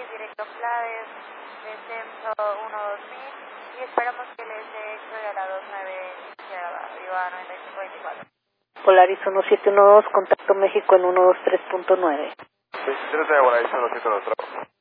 directo Claves de Centro 12000 y esperamos que les dé hecho a la 29 izquierda, arriba 9524. Polaris 1712, contacto México en 123.9. 23 de Polaris 1712.